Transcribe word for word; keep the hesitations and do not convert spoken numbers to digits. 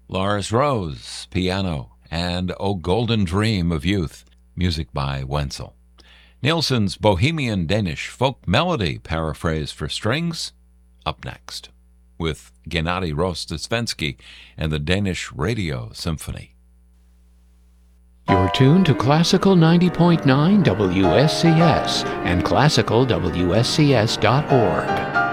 Lars Rose, piano, and O Golden Dream of Youth, music by Wenzel. Nielsen's Bohemian Danish folk melody paraphrase for strings, up next, with Gennady Rostosvensky and the Danish Radio Symphony. You're tuned to Classical ninety point nine W S C S and classical W S C S dot org.